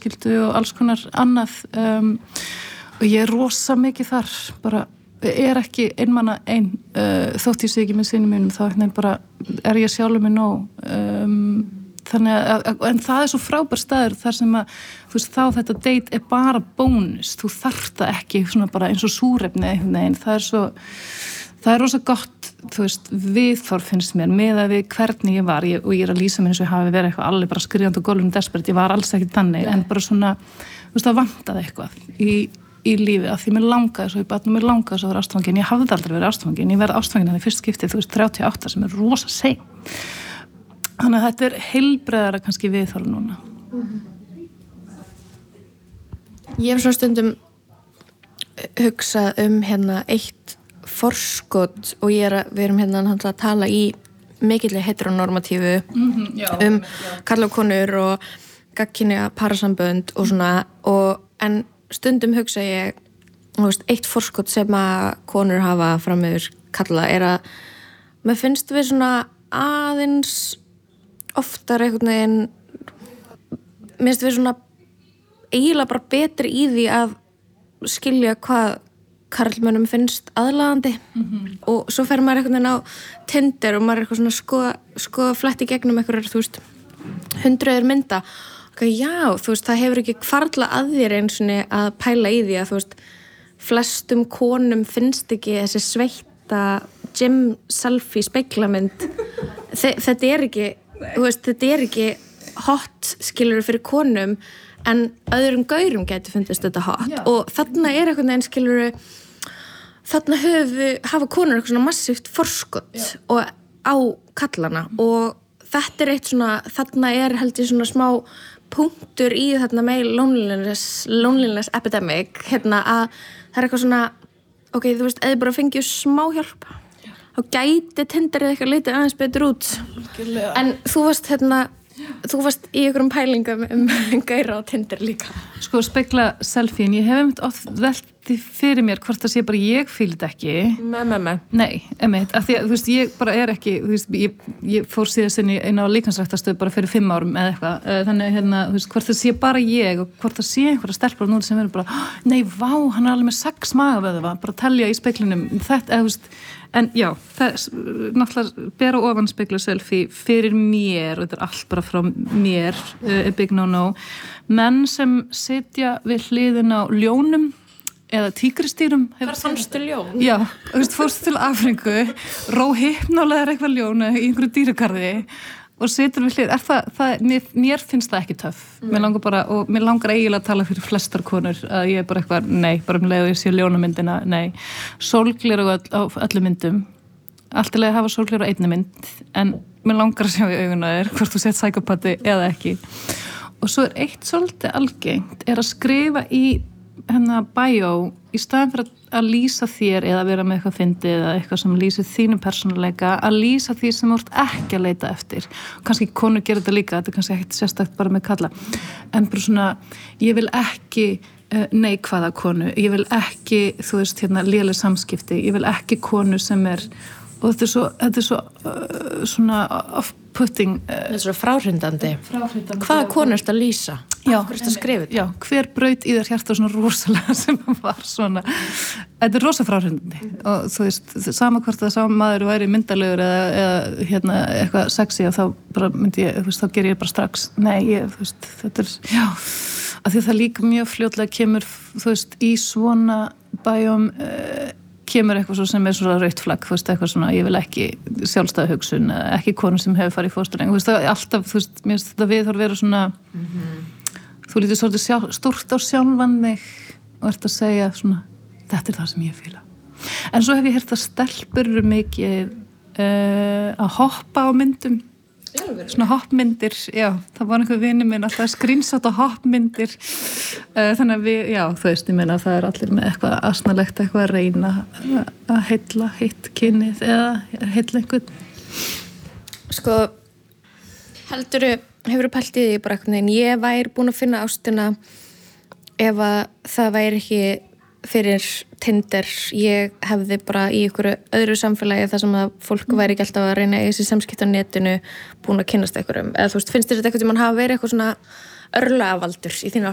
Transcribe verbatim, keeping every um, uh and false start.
fjölskyldu og alls konar annað um, og ég er rosa mikið þar bara, er ekki einmanna ein uh, þótt ég sé ekki með sinni mínum þá bara er ég sjálfur mig nóg um, þannig að, en það er svo frábær staður þar sem að, þú veist, þá þetta date er bara bónus, þú þarft það ekki svona bara eins og súrefni einhvern veginn, það er svo, það er rosa gott, þú veist, viðþorf finnst mér, meðað við hvernig ég var, ég, og ég er að lýsa mér eins og ég hafi verið eitthvað alveg bara skrifandi á gólfinu desperate, ég var alls ekki þannig, en bara svona, þú veist, það vantaði eitthvað í, í lífi, af því mér langaði svo í barn og mér langaði svo að vera ástfangin, ég hafði aldrei verið ástfangin, ég verði ástfangin hann í fyrst skipti, þú veist, þrjátíu og átta sem er rosa seint. Þannig að þetta er heilbreiðara kannski viðþorf núna. Mm-hmm. Ég hef svona stundum hugsað um hérna eitt forskot og ég er að, við erum hérna að tala í mikilli heteronormatífu mm-hmm, já, um já. karl og konur og gagnkynja parasambönd og svona og, en stundum hugsa ég þú veist, eitt forskot sem að konur hafa fram yfir kalla er að mér finnst við svona aðeins oftar einhvern veginn minnst við svona eiginlega bara betri í því að skilja hvað karlmönnum finnst aðlaðandi mm-hmm. og svo fer maður einhvern veginn á Tinder og maður er eitthvað svona skoða, skoða fletti gegnum einhverjar, þú veist, hundruður mynda og já, þú veist, það hefur ekki hvarfla að þér eins og að pæla í því að, þú veist, flestum konum finnst ekki þessi sveitta gym selfie speglamynd þetta er ekki þú veist, þetta er ekki hot skilur fyrir konum en öðrum gaurum getur fundist þetta hot Já. Og þarna er einhvern veginn skilur þarna höfu, hafa konur eitthvað svona massíft forskot Já. Og á kallana mm. og þetta er eitt svona, þarna er held ég svona smá punktur í þarna með loneliness, loneliness epidemic hérna að það er eitthvað svona ok, þú veist, eða bara fengið smá hjálp þá gæti Tinderið eitthvað litið aðeins betur út Algjörlega. En þú varst hérna þú varst í einhverjum pælingum um gæra á Tinder líka sko spegla selfie en ég hef einmitt oft velti fyrir mér hvort það sé bara ég fíl þetta ekki me, me, me. nei, einmitt, af því að þú veist ég bara er ekki þú veist, ég, ég fór síðast inn í eina á líkansræktarstöð bara fyrir fimm árum eða eitthvað þannig hérna, þú veist, hvort það sé bara ég og hvort það sé einhverja stelpur núna sem verður bara nei, vá, hann er alveg með sex magavöðva bara telja í speglinum þetta, eða þú veist en já, það er náttúrulega bera ofan spegla selfie fyrir mér og þetta er allt bara frá mér uh, big no no menn sem sitja við hliðin á ljónum eða tígristýrum Hvar fannstu ljón? Já, þú veist, fórstu til Afríku ró hypnálega eitthvað ljón í einhverju dýragarði og situr við hlið, er það, það mér, mér finnst það ekki töff, mm. mér langar bara og mér langar eiginlega að tala fyrir flestar konur að ég er bara eitthvað, nei, bara um leið og ég sé ljónamyndina, nei, sólgleru á öllu myndum, allt í leið að hafa sólgleru á einni mynd, en mér langar að sjá í auguna þér, hvort þú sett psykopati eða ekki, og svo er eitt svolítið algengt, er að skrifa í hennar bio, í staðan fyrir að lýsa þér eða vera með eitthvað fyndið eða eitthvað sem lýsir þínu persónuleika, að lýsa því sem þú ert ekki að leita eftir. Kannski konur gera þetta líka, þetta er kannski ekkert sérstakt bara með kalla. En bara svona, ég vil ekki uh, neikvæða konu, ég vil ekki, þú veist, hérna, léleg samskipti, ég vil ekki konu sem er, og þetta er svo, þetta er svo uh, svona off-putting. Uh, þetta er svo fráhrindandi. Fráhrindandi. Hvaða konu ertu að lýsa? Já, Af hverju ertu að skrifa þetta? Já, hver braut í þér hjarta svona rosalega sem var svona, þetta er rosa fráhrindandi mm. og þú veist, sama hvort það sama maður væri myndalegur eða, eða hérna, eitthvað sexy og þá bara myndi ég, þú veist, þá ger ég bara strax, nei, ég, þú veist, þetta er, já, af því það líka mjög fljótlega kemur, þú veist, í svona bæjum, uh, kemur eitthvað svo sem er svona rautt flagg, þú veist, eitthvað svona, ég vil ekki sjálfstæða hugsun, ekki konu sem hefur farið í fóstureyðingu, þú veist, það er alltaf, þú veist, mér finnst þetta viðhorf vera svona, mm-hmm. þú lítur svolítið sjálf, stórt á sjálfan þig og ert að segja svona, þetta er það sem ég fíla. En svo hef ég heyrt að stelpur eru mikið uh, að hoppa á myndum, svona hoppmyndir, já, það var einhver vini minn alltaf að screenshota hoppmyndir, uh, þannig að við, já, þú veist, ég meina að það er allir með eitthvað asnalegt, eitthvað að reyna að heilla hitt kynið eða heilla einhvern. Sko, heldurðu, hefurðu pælt í því bara eitthvað, en ég væri búin að finna ástina ef að það væri ekki fyrir Tinder, ég hefði bara í einhverju öðru samfélagi þar sem að fólk væri ekki alltaf að reyna í þessi samskipti á netinu búin að kynnast einhverjum, eða þú veist, finnst þér þetta eitthvað sem mann hafa verið eitthvað svona örlagavaldur í þínu